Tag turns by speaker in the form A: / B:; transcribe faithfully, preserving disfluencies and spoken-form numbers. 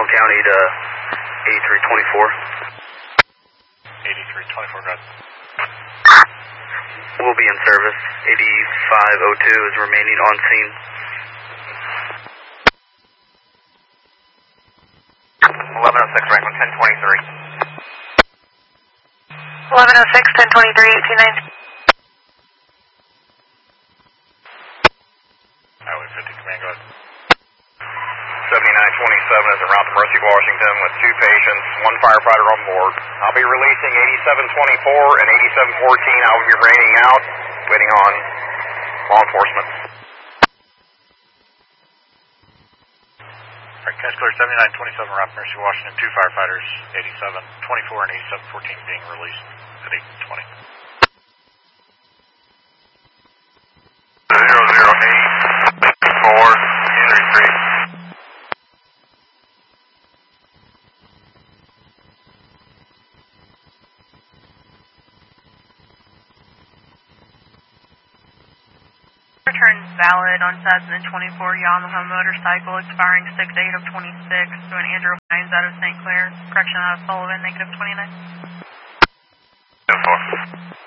A: Seminole County to eighty-three twenty-four.
B: eighty-three twenty-four, got it.
A: We'll be in service. eighty-five oh two is remaining on scene.
C: eleven oh six, right on ten twenty-three.
D: eleven oh six, ten twenty-three, eighteen ninety.
B: Highway fifty, command, go ahead.
C: seventy-nine twenty-seven is en route to Mercy, Washington with two patients, one firefighter on board. I'll be releasing eighty-seven twenty-four and eighty-seven fourteen. I will be remaining out, waiting on law enforcement.
B: All right, catch clear seventy-nine twenty-seven, route to Mercy, Washington, two firefighters, eighty-seven twenty-four and eighty-seven fourteen being released at eight twenty.
C: zero zero eight four, Henry Street.
D: Return valid on Sasson twenty-four Yamaha motorcycle expiring six eight of twenty-six to an Andrew Hines out of Saint Clair. Correction out of Sullivan, negative twenty-nine.
C: ten four.